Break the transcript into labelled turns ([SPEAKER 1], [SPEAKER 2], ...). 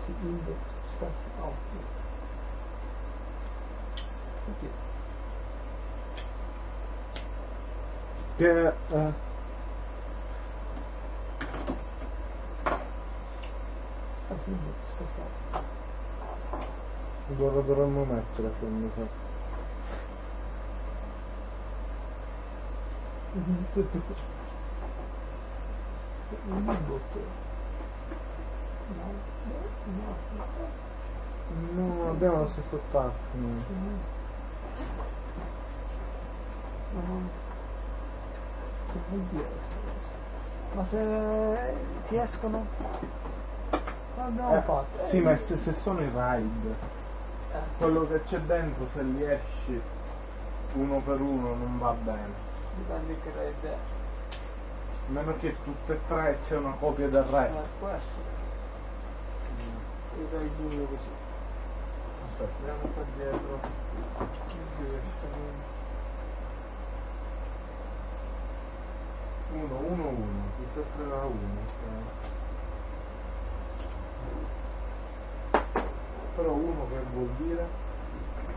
[SPEAKER 1] inbox spazi audio. Ok.
[SPEAKER 2] Che
[SPEAKER 1] Spazi inbox spazi audio.
[SPEAKER 2] dove dovremmo mettere se mi sa?
[SPEAKER 1] Inbox.
[SPEAKER 2] No, abbiamo lo stesso attacco.
[SPEAKER 1] Che vuol dire questa cosa? Ma se si escono? L'abbiamo fatto.
[SPEAKER 2] Sì, ma se sono i raid, quello che c'è dentro, se li esci uno per uno non va bene.
[SPEAKER 1] Dipende che raid è.
[SPEAKER 2] A meno che tutte e tre c'è una copia del raid.
[SPEAKER 1] Questo. Il raid 1 così.
[SPEAKER 2] Aspetta, andiamo qua dietro. Uno, tutte e tre da uno. Però uno che vuol dire?